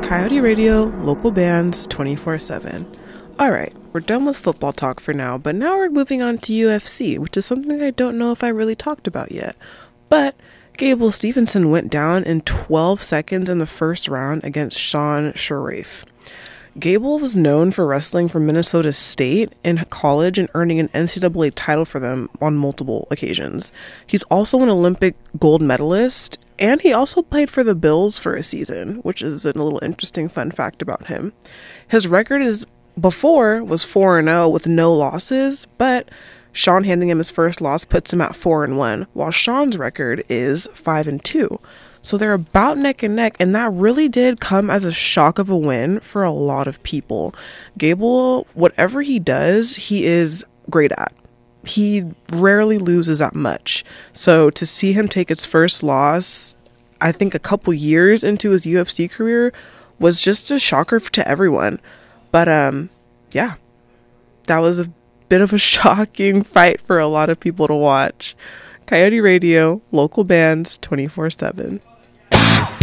Coyote Radio, local bands 24/7. Alright, we're done with football talk for now, but now we're moving on to UFC, which is something I don't know if I really talked about yet. But Gable Stevenson went down in 12 seconds in the first round against Sean Sharif. Gable was known for wrestling for Minnesota State in college and earning an NCAA title for them on multiple occasions. He's also an Olympic gold medalist, and he also played for the Bills for a season, which is a little interesting fun fact about him. His record before was 4-0 with no losses, but Sean handing him his first loss puts him at 4-1, while Sean's record is 5-2. So they're about neck and neck, and that really did come as a shock of a win for a lot of people. Gable, whatever he does, he is great at. He rarely loses that much. So to see him take his first loss, I think a couple years into his UFC career, was just a shocker to everyone. But yeah, that was a bit of a shocking fight for a lot of people to watch. Coyote Radio, local bands 24/7.